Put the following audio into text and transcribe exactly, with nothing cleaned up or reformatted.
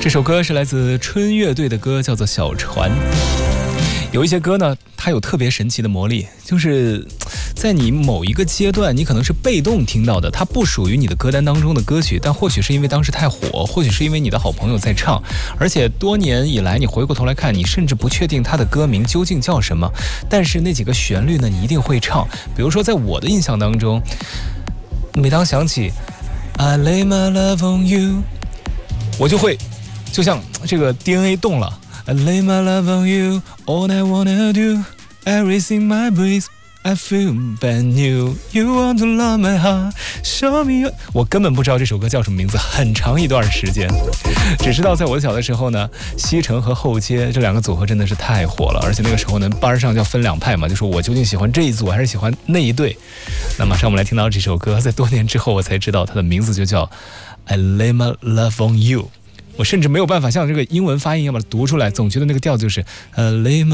这首歌是来自春乐队的歌，叫做《小船》。有一些歌呢，它有特别神奇的魔力，就是在你某一个阶段，你可能是被动听到的，它不属于你的歌单当中的歌曲，但或许是因为当时太火，或许是因为你的好朋友在唱，而且多年以来你回过头来看，你甚至不确定它的歌名究竟叫什么，但是那几个旋律呢，你一定会唱。比如说在我的印象当中，每当想起 I lay my love on you， 我就会就像这个 D N A 动了， I lay my love on you, all I wanna do, everything my breath I feel brand new, you want to love my heart, show me your... 我根本不知道这首歌叫什么名字，很长一段时间，只知道在我小的时候呢，西城和后街这两个组合真的是太火了，而且那个时候呢，班上就要分两派嘛，就说我究竟喜欢这一组还是喜欢那一队。那马上我们来听到这首歌，在多年之后我才知道它的名字就叫 I lay my love on you。我甚至没有办法像这个英文发音要把它读出来，总觉得那个调就是 I lay my